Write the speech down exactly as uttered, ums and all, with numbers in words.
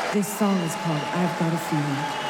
This song is called I've Got a Feeling.